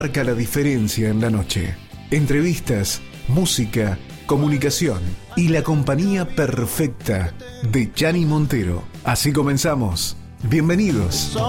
Marca la diferencia en la noche. Entrevistas, música, comunicación y la compañía perfecta de Gianni Montero. Así comenzamos. Bienvenidos.